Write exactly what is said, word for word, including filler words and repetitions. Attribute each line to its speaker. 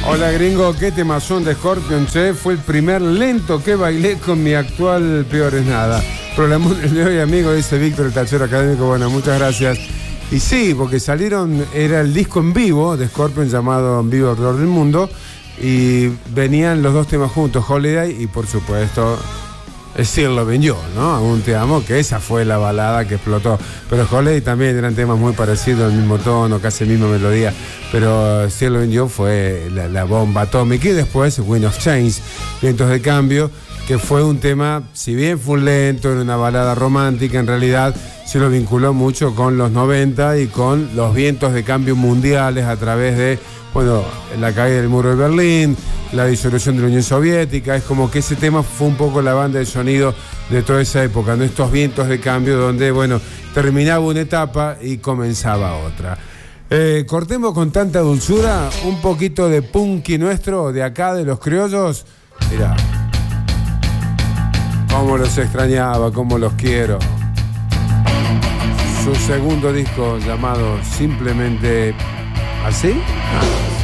Speaker 1: Hola gringo, qué temazón de Scorpion, che. Fue el primer lento que bailé con mi actual Peor es Nada. Programón el de hoy, amigo, dice Víctor, el tachero académico. Bueno, muchas gracias. Y sí, porque salieron, era el disco en vivo de Scorpion llamado En Vivo Alrededor del Mundo. Y venían los dos temas juntos, Holiday y por supuesto Still Loving You, ¿no? Aún te amo, que esa fue la balada que explotó. Pero Holiday también eran temas muy parecidos, el mismo tono, casi la misma melodía. Pero Still Loving You fue la, la bomba atómica. Y después Wind of Change, Vientos de Cambio, que fue un tema, si bien fue un lento, era una balada romántica, en realidad se lo vinculó mucho con los noventa y con los vientos de cambio mundiales a través de, bueno, la caída del muro de Berlín, la disolución de la Unión Soviética. Es como que ese tema fue un poco la banda de sonido de toda esa época, ¿no? Estos vientos de cambio donde, bueno, terminaba una etapa y comenzaba otra. Eh, cortemos con tanta dulzura un poquito de punky nuestro, de acá, de los criollos. Mirá, cómo los extrañaba, cómo los quiero. Su segundo disco llamado simplemente ¿Así? Ah.